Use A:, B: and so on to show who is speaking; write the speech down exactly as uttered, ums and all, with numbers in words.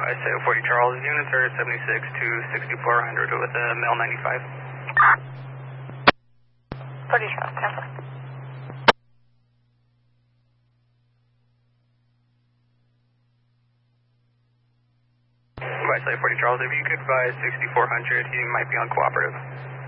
A: I say forty Charles, units are seventy-six to sixty-four hundred with a male ninety-five.
B: forty Charles, cancel.
A: I say forty Charles, if you could advise sixty-four hundred, he might be uncooperative.